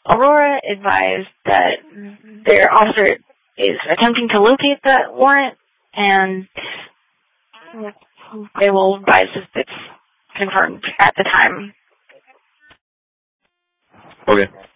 Aurora advised that their officer is attempting to locate that warrant, and they will advise if it's confirmed at the time. Okay.